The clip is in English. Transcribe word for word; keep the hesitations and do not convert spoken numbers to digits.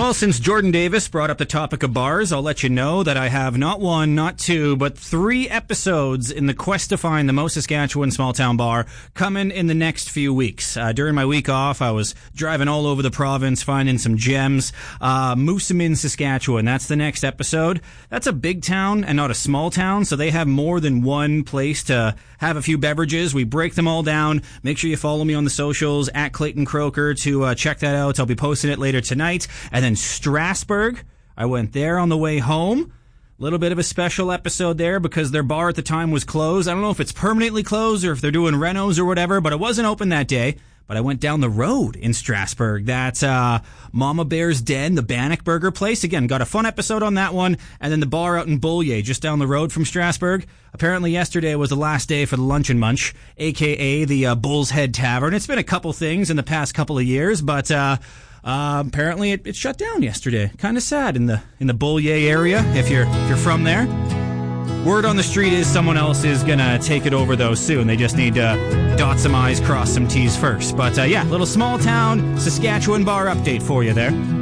Well, since Jordan Davis brought up the topic of bars, I'll let you know that I have not one, not two, but three episodes in the quest to find the most Saskatchewan small-town bar coming in the next few weeks. Uh, during my week off, I was driving all over the province, finding some gems. Uh, Moosomin, Saskatchewan, that's the next episode. That's a big town and not a small town, so they have more than one place to have a few beverages. We break them all down. Make sure you follow me on the socials, at Clayton Croker, to uh, check that out. I'll be posting it later tonight. And then Strasbourg, I went there on the way home. A little bit of a special episode there because their bar at the time was closed. I don't know if it's permanently closed or if they're doing renos or whatever, but it wasn't open that day. But I went down the road in Strasbourg. That's uh, Mama Bear's Den, the Bannock Burger place. Again, got a fun episode on that one. And then the bar out in Beaulieu, just down the road from Strasbourg. Apparently yesterday was the last day for the Lunch and Munch, a k a the uh, Bull's Head Tavern. It's been a couple things in the past couple of years, but... Uh, Uh, apparently it, it shut down yesterday. Kind of sad in the in the Beaulieu area if you're if you're from there. Word on the street is someone else is gonna take it over though soon. They just need to dot some I's, cross some T's first. But uh, yeah, little small town Saskatchewan bar update for you there.